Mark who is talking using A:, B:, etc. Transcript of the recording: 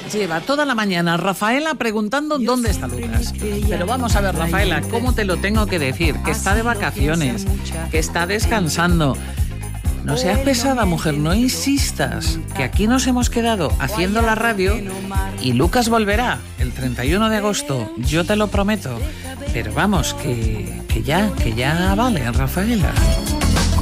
A: Lleva toda la mañana Rafaela preguntando dónde está Lucas. Pero vamos a ver, Rafaela, ¿cómo te lo tengo que decir? Que está de vacaciones, que está descansando. No seas pesada, mujer, no insistas, que aquí nos hemos quedado haciendo la radio y Lucas volverá el 31 de agosto, yo te lo prometo. Pero vamos, que ya vale, Rafaela.